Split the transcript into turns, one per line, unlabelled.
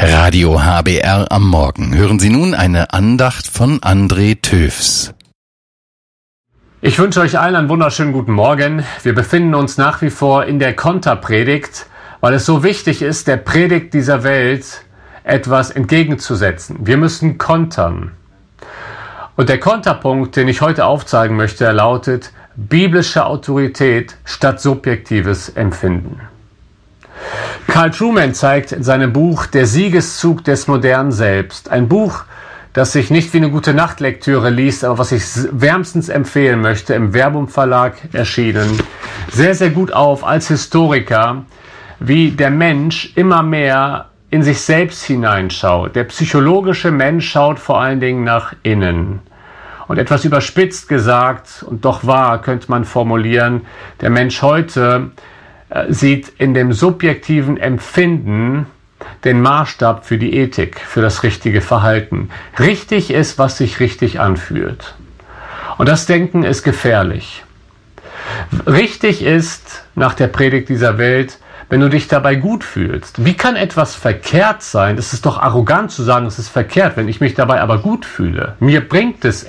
Radio HBR am Morgen. Hören Sie nun eine Andacht von André Töfs.
Ich wünsche euch allen einen wunderschönen guten Morgen. Wir befinden uns nach wie vor in der Konterpredigt, weil es so wichtig ist, der Predigt dieser Welt etwas entgegenzusetzen. Wir müssen kontern. Und der Konterpunkt, den ich heute aufzeigen möchte, lautet: biblische Autorität statt subjektives Empfinden. Carl Trueman zeigt in seinem Buch Der Siegeszug des modernen Selbst, ein Buch, das sich nicht wie eine gute Nachtlektüre liest, aber was ich wärmstens empfehlen möchte, im Verbum Verlag erschienen, sehr, sehr gut auf als Historiker, wie der Mensch immer mehr in sich selbst hineinschaut. Der psychologische Mensch schaut vor allen Dingen nach innen. Und etwas überspitzt gesagt und doch wahr könnte man formulieren, der Mensch heute sieht in dem subjektiven Empfinden den Maßstab für die Ethik, für das richtige Verhalten. Richtig ist, was sich richtig anfühlt. Und das Denken ist gefährlich. Richtig ist, nach der Predigt dieser Welt, wenn du dich dabei gut fühlst. Wie kann etwas verkehrt sein? Es ist doch arrogant zu sagen, es ist verkehrt, wenn ich mich dabei aber gut fühle. Mir bringt es